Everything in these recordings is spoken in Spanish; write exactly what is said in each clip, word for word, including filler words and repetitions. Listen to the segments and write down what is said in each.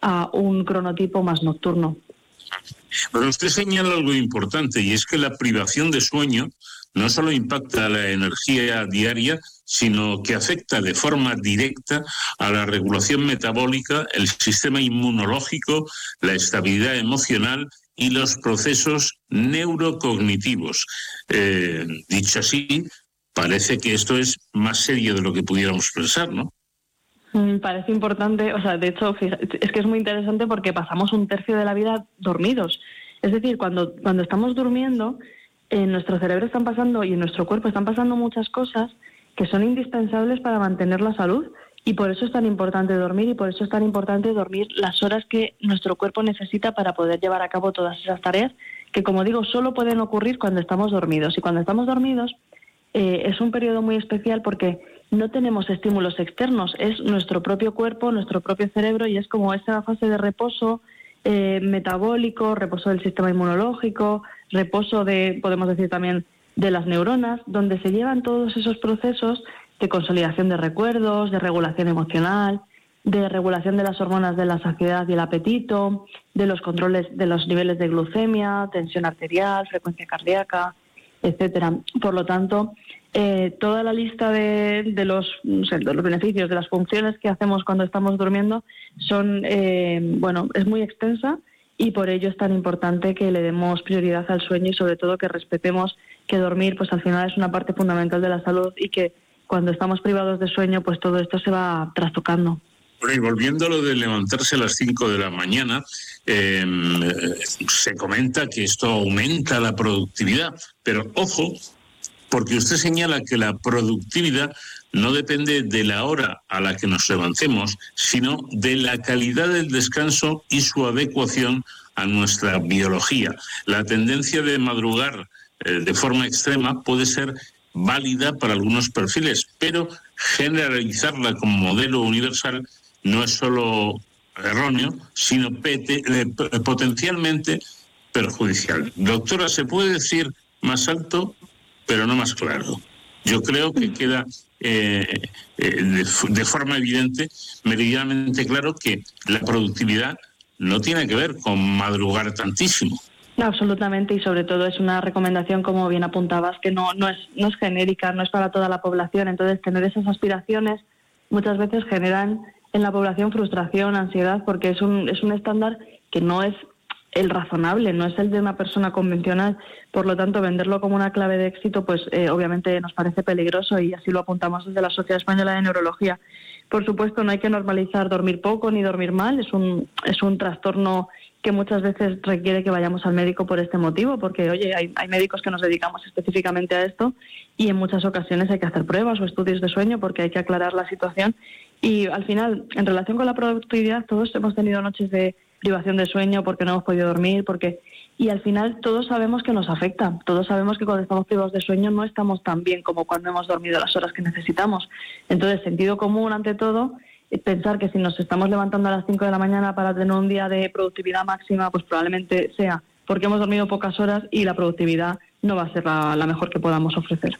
a un cronotipo más nocturno. Pero usted señala algo importante, y es que la privación de sueño no solo impacta a la energía diaria, sino que afecta de forma directa a la regulación metabólica, el sistema inmunológico, la estabilidad emocional y los procesos neurocognitivos. Eh, dicho así, parece que esto es más serio de lo que pudiéramos pensar, ¿no? Me parece importante, o sea, de hecho, fíjate, es que es muy interesante porque pasamos un tercio de la vida dormidos. Es decir, cuando, cuando estamos durmiendo, en nuestro cerebro están pasando y en nuestro cuerpo están pasando muchas cosas que son indispensables para mantener la salud, y por eso es tan importante dormir, y por eso es tan importante dormir las horas que nuestro cuerpo necesita para poder llevar a cabo todas esas tareas que, como digo, solo pueden ocurrir cuando estamos dormidos. Y cuando estamos dormidos eh, es un periodo muy especial porque no tenemos estímulos externos, es nuestro propio cuerpo, nuestro propio cerebro, y es como esa fase de reposo eh, metabólico, reposo del sistema inmunológico, reposo de, podemos decir también, de las neuronas, donde se llevan todos esos procesos de consolidación de recuerdos, de regulación emocional, de regulación de las hormonas de la saciedad y el apetito, de los controles de los niveles de glucemia, tensión arterial, frecuencia cardíaca, etcétera. Por lo tanto, eh, toda la lista de, de, los, no sé, de los beneficios, de las funciones que hacemos cuando estamos durmiendo, son, eh, bueno, es muy extensa, y por ello es tan importante que le demos prioridad al sueño y sobre todo que respetemos que dormir, pues al final es una parte fundamental de la salud, y que cuando estamos privados de sueño, pues todo esto se va trastocando. Bueno, y volviendo a lo de levantarse a las cinco de la mañana, eh, se comenta que esto aumenta la productividad, pero ojo, porque usted señala que la productividad no depende de la hora a la que nos levantemos, sino de la calidad del descanso y su adecuación a nuestra biología. La tendencia de madrugar eh, de forma extrema puede ser válida para algunos perfiles, pero generalizarla como modelo universal no es solo erróneo, sino pete, eh, potencialmente perjudicial. Doctora, ¿se puede decir más alto, pero no más claro? Yo creo que queda eh, eh, de, de forma evidente, meridianamente claro, que la productividad no tiene que ver con madrugar tantísimo. Absolutamente, y sobre todo es una recomendación, como bien apuntabas, que no, no, es, no es genérica, no es para toda la población. Entonces, tener esas aspiraciones muchas veces generan en la población frustración, ansiedad, porque es un, es un estándar que no es el razonable, no es el de una persona convencional. Por lo tanto, venderlo como una clave de éxito, pues eh, obviamente nos parece peligroso, y así lo apuntamos desde la Sociedad Española de Neurología. Por supuesto, no hay que normalizar dormir poco ni dormir mal, es un, es un trastorno que muchas veces requiere que vayamos al médico por este motivo, porque, oye, hay, hay médicos que nos dedicamos específicamente a esto, y en muchas ocasiones hay que hacer pruebas o estudios de sueño porque hay que aclarar la situación. Y al final, en relación con la productividad, todos hemos tenido noches de privación de sueño porque no hemos podido dormir, porque y al final todos sabemos que nos afecta, todos sabemos que cuando estamos privados de sueño no estamos tan bien como cuando hemos dormido las horas que necesitamos. Entonces, sentido común ante todo, pensar que si nos estamos levantando a las cinco de la mañana para tener un día de productividad máxima, pues probablemente sea porque hemos dormido pocas horas y la productividad no va a ser la, la mejor que podamos ofrecer.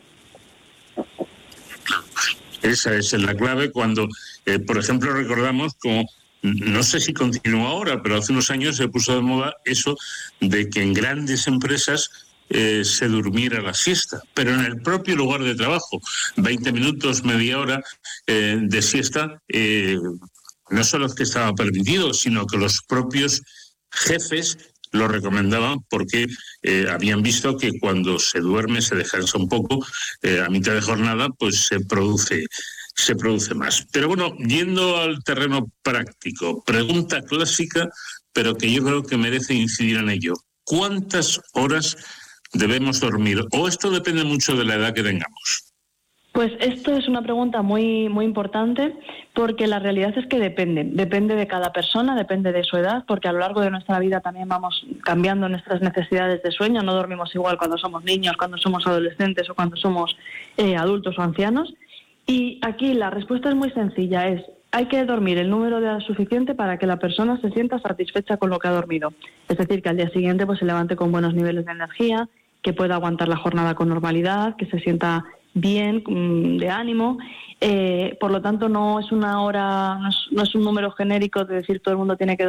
Esa es la clave cuando, eh, por ejemplo, recordamos como, no sé si continúa ahora, pero hace unos años se puso de moda eso de que en grandes empresas eh, se durmiera la siesta, pero en el propio lugar de trabajo, veinte minutos, media hora eh, de siesta, eh, no solo es que estaba permitido, sino que los propios jefes lo recomendaban porque eh, habían visto que cuando se duerme, se descansa un poco, eh, a mitad de jornada, pues se produce se produce más. Pero bueno, yendo al terreno práctico, pregunta clásica, pero que yo creo que merece incidir en ello. ¿Cuántas horas debemos dormir? ¿O esto depende mucho de la edad que tengamos? Pues esto es una pregunta muy muy importante, porque la realidad es que depende, depende de cada persona, depende de su edad, porque a lo largo de nuestra vida también vamos cambiando nuestras necesidades de sueño, no dormimos igual cuando somos niños, cuando somos adolescentes o cuando somos eh, adultos o ancianos. Y aquí la respuesta es muy sencilla, es hay que dormir el número de horas suficiente para que la persona se sienta satisfecha con lo que ha dormido. Es decir, que al día siguiente pues se levante con buenos niveles de energía, que pueda aguantar la jornada con normalidad, que se sienta bien, de ánimo. Eh, por lo tanto, no es una hora, no es, no es un número genérico de decir todo el mundo tiene que